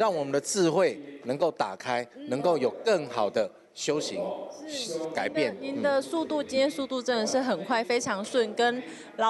让我们的智慧能够打开，能够有更好的修行改变。 您的速度，今天速度真的是很快，非常顺，跟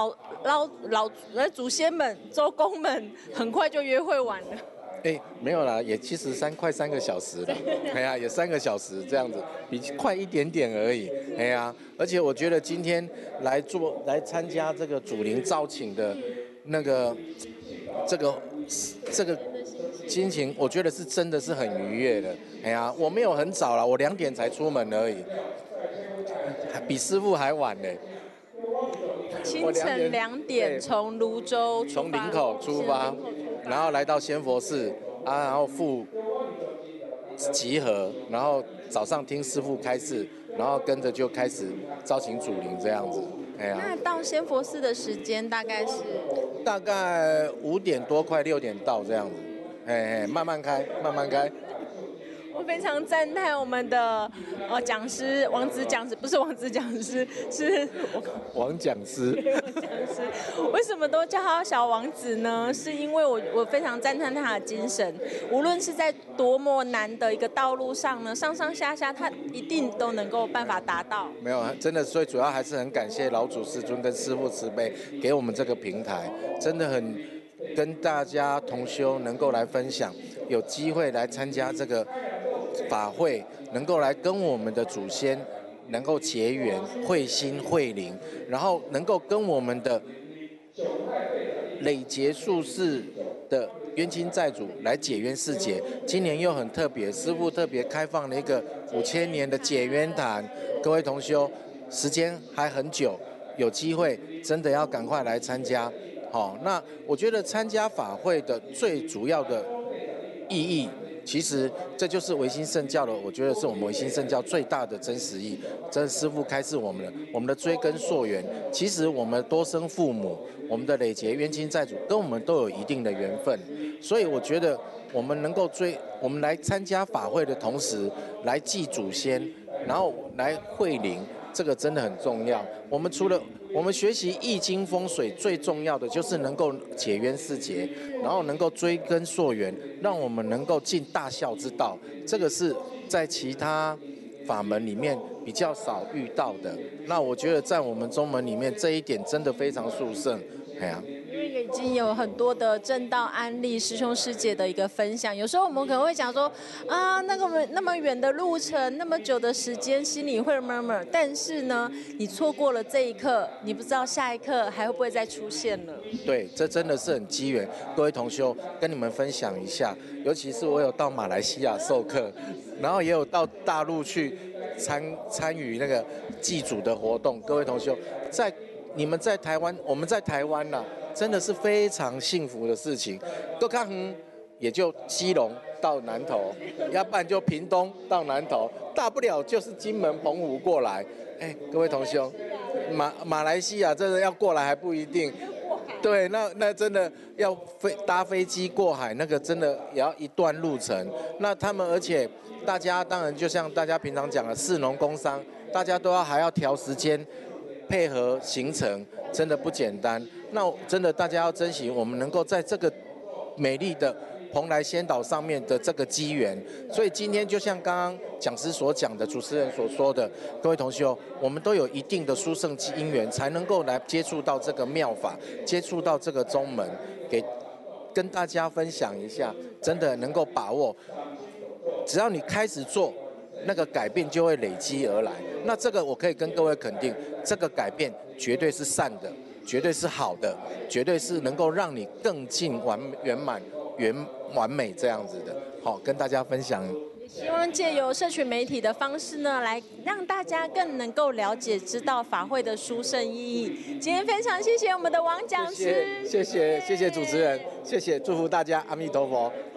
祖先们、周公们很快就约会完了。 没有啦，也快3个小时了。也3个小时这样子，比快一点点而已。而且我觉得今天来参加这个祖灵招请的那个这个心情，我觉得是真的是很愉悦的。我没有很早啦，我2点才出门而已，比师父还晚呢。 清晨2点从泸州从林口出发，然后来到仙佛寺然后集合，然后早上听师父开示，然后跟着就开始招请祖灵这样子。 那到仙佛寺的时间大概是？ 大概5点多，快6点到这样子。慢慢开，慢慢开。 我非常赞叹我们的讲师王子讲师，不是王子讲师，是王讲师。 为什么都叫他小王子呢？是因为我非常赞叹他的精神，无论是在多么难的一个道路上呢，上上下下他一定都能够办法达到。 没有，真的，所以主要还是很感谢老祖师尊跟师父慈悲给我们这个平台，真的很跟大家同修能够来分享，有机会来参加这个法会，能够来跟我们的祖先能够结缘、会心会灵，然后能够跟我们的累劫数世的冤亲债主来解冤释结。今年又很特别，师父特别开放了一个5000年的解冤坛，各位同修，时间还很久，有机会真的要赶快来参加。那我觉得参加法会的最主要的意义，其实这就是唯心圣教的，我觉得是我们唯心圣教最大的真实意。这师父开示我们的追根溯源，其实我们多生父母，我们的累劫冤亲债主跟我们都有一定的缘分，所以我觉得我们能够我们来参加法会的同时，来祭祖先，然后来会灵，这个真的很重要。我们学习易经风水最重要的就是能够解冤释结，然后能够追根溯源，让我们能够尽大孝之道。这个是在其他法门里面比较少遇到的。那我觉得在我们宗门里面这一点真的非常殊胜。 因为已经有很多的正道案例，师兄师姐的一个分享。有时候我们可能会讲说那么远的路程，那么久的时间，心里会 murmur。但是呢，你错过了这一刻，你不知道下一刻还会不会再出现了。 对，这真的是很机缘。各位同修，跟你们分享一下，尤其是我有到马来西亚授课，然后也有到大陆去参与那个祭祖的活动。各位同修，你们在台湾，我们在台湾真的是非常幸福的事情。都看也就基隆到南投，要不然就屏东到南投，大不了就是金门、澎湖过来。各位同修，马来西亚真的要过来还不一定。对，那真的要搭飞机过海，那个真的也要一段路程。那他们而且大家当然就像大家平常讲的士农工商，大家都还要调时间。配合行程真的不简单，那真的大家要珍惜我们能够在这个美丽的蓬莱仙岛上面的这个机缘。所以今天就像刚刚讲师所讲的，主持人所说的，各位同修，我们都有一定的殊胜因缘，才能够来接触到这个妙法，接触到这个宗门，跟大家分享一下，真的能够把握，只要你开始做，那个改变就会累积而来。那这个我可以跟各位肯定，这个改变绝对是善的，绝对是好的，绝对是能够让你更进完美这样子的。好，跟大家分享。 希望借由社群媒体的方式呢，来让大家更能够了解、知道法会的殊胜意义。今天非常谢谢我们的王讲师， 谢谢主持人，谢谢，祝福大家，阿弥陀佛。